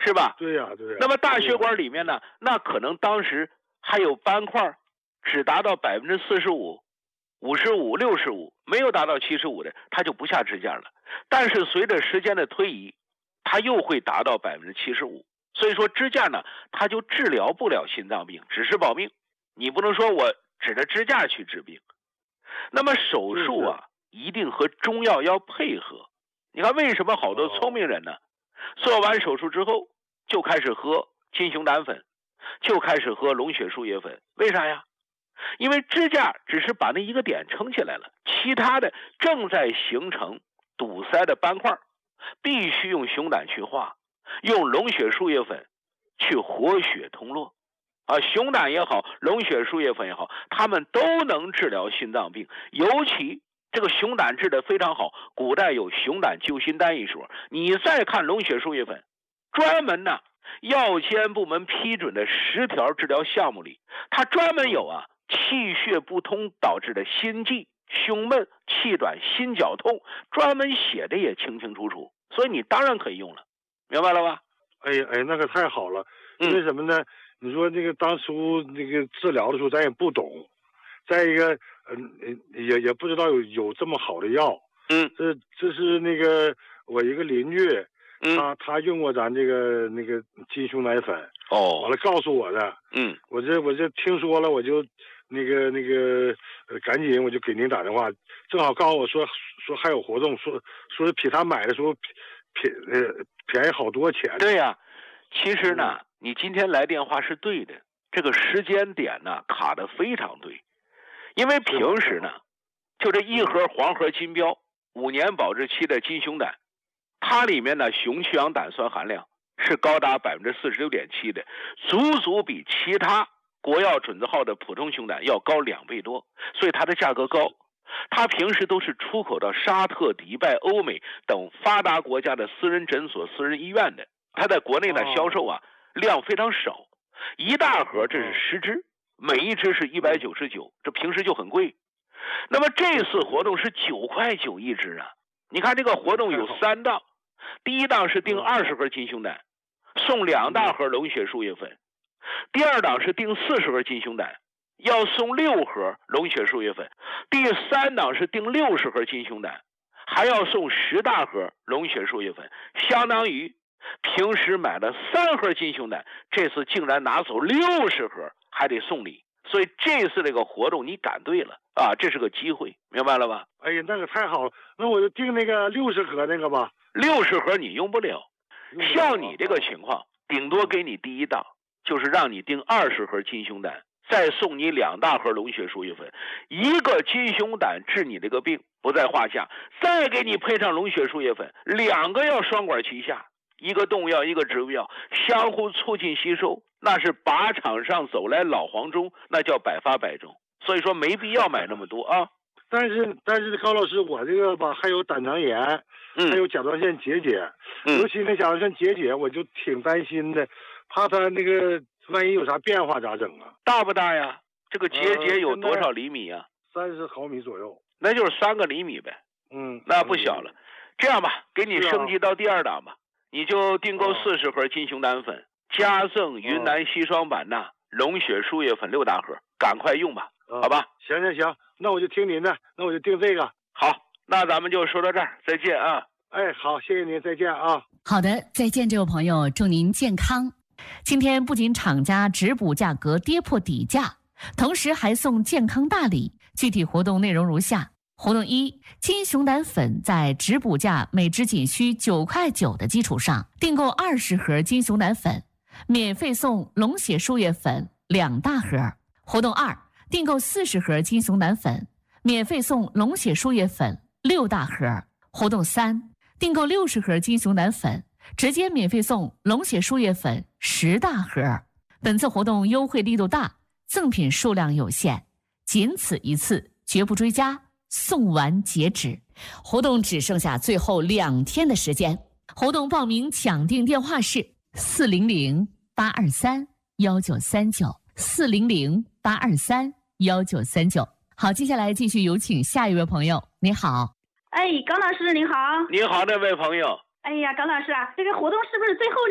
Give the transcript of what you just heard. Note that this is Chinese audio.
是吧？ 对呀，对呀。 那么大血管里面呢，那可能当时还有斑块只达到45%、55%、65%，没有达到75%的，它就不下支架了。但是随着时间的推移，它又会达到75%。所以说支架呢，它就治疗不了心脏病，只是保命。你不能说我指着支架去治病。那么手术啊，一定和中药要配合。你看为什么好多聪明人呢，做完手术之后就开始喝金熊胆粉，就开始喝龙血树叶粉？为啥呀？因为支架只是把那一个点撑起来了，其他的正在形成堵塞的斑块，必须用熊胆去化，用龙血树叶粉去活血通络。熊胆也好，龙血树叶粉也好，它们都能治疗心脏病。尤其这个熊胆治得非常好，古代有熊胆救心丹一说。你再看龙血树叶粉，专门呢药监部门批准的10条治疗项目里，它专门有气血不通导致的心悸、胸闷、气短、心绞痛，专门写的也清清楚楚。所以你当然可以用了，明白了吧？ 哎，那个太好了。因为什么呢？你说那个当初那个治疗的时候咱也不懂，再一个也不知道有这么好的药。这是那个我一个邻居，他用过咱那个金熊胆粉，完了告诉我的。我这听说了，我就那个赶紧我就给您打电话，正好告诉我说还有活动，说是比他买的时候便宜好多钱。 对呀，其实呢，你今天来电话是对的，这个时间点呢卡得非常对。因为平时呢，就这一盒黄河金标5年保质期的金熊胆，它里面呢雄去氧胆酸含量是高达46.7%的，足比其他国药准字号的普通熊胆要高2倍多，所以它的价格高。它平时都是出口到沙特、迪拜、欧美等发达国家的私人诊所、私人医院的，它在国内的销售量非常少，一大盒这是10支，每一支是199，这平时就很贵。那么这次活动是9.9块一支啊！你看这个活动有3档，第一档是订20盒金熊胆，送2大盒龙血树叶粉；第二档是订40盒金熊胆，要送6盒龙血树叶粉；第3档是订60盒金熊胆，还要送10大盒龙血树叶粉，相当于平时买了3盒金熊胆，这次竟然拿走60盒，还得送礼。所以这次这个活动你赶对了这是个机会，明白了吧？ 哎呀，那个太好了，那我就订那个60盒那个吧。 60盒你用不了，像你这个情况，顶多给你第一档，就是让你订20盒金熊胆，再送你2大盒龙血树叶粉，一个金熊胆治你这个病不在话下，再给你配上龙血树叶粉，2个药双管齐下，一个动药一个植物药，相互促进吸收，那是靶场上走来老黄忠，那叫百发百中。所以说没必要买那么多啊。 但是高老师，我这个吧还有胆囊炎，还有甲状腺结节，尤其那甲状腺结节我就挺担心的，怕它那个万一有啥变化咋整啊？ 大不大呀？这个结节有多少厘米呀 ？30毫米左右。 那就是3个厘米呗。那不小了。这样吧，给你升级到第2档吧，你就订购40盒金熊胆粉，加赠云南硒霜版龙血树叶粉6大盒，赶快用吧，好吧？ 行，那我就听您的，那我就订这个。 好，那咱们就说到这儿，再见啊！ 哎，好，谢谢您，再见啊！ 好的，再见，这位朋友，祝您健康。今天不仅厂家直补价格跌破底价，同时还送健康大礼。具体活动内容如下：活动1，金熊胆粉在直补价每支仅需9.9块的基础上，订购20盒金熊胆粉，免费送龙血树叶粉2大盒。活动2，订购40盒金熊胆粉，免费送龙血树叶粉6大盒。活动3，订购60盒金熊胆粉，直接免费送龙血树叶粉10大盒。本次活动优惠力度大，赠品数量有限，仅此一次，绝不追加，送完截止。活动只剩下最后2天的时间。活动报名抢订电话是400-823-1939，400-823-1939。好，接下来继续有请下一位朋友。你好。 哎，高老师您好。 你好，这位朋友。 哎呀，高老师啊，这个活动是不是最后